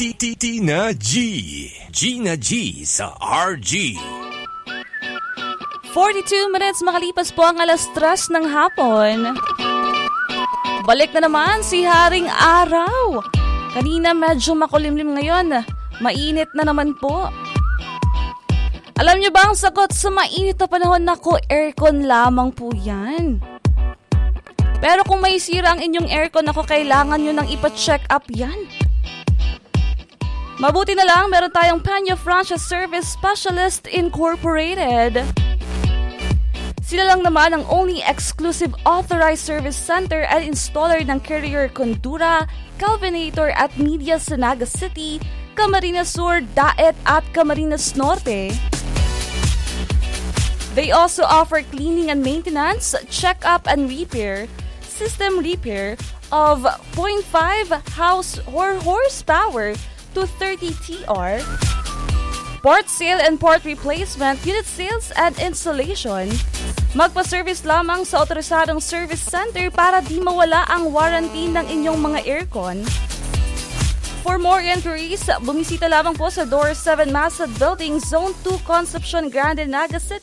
Tina G. Gina G sa RG. 42 minutes makalipas po ang 3:00 ng hapon. Balik na naman si Haring Araw. Kanina medyo makulimlim, ngayon mainit na naman po. Alam niyo ba ang sagot sa mainit na panahon? Nako, aircon lamang po yan. Pero kung may sira ang inyong aircon, ako, kailangan nyo nang ipa-check up yan. Mabuti na lang, meron tayong Panyo Franchise Service Specialist Incorporated. Sila lang naman ang only exclusive authorized service center at installer ng Carrier Condura, Calvinator at Media sa Naga City, Camarines Sur, Daet at Camarines Norte. They also offer cleaning and maintenance, check-up and repair, system repair of 0.5 horsepower to 30 TR, port sale and port replacement, unit sales and installation. Magpa-service lamang sa otorisadong service center para di mawala ang warranty ng inyong mga aircon. For more inquiries, bumisita lamang po sa Door 7 Masad Building, Zone 2, Concepcion Grande, Naga City.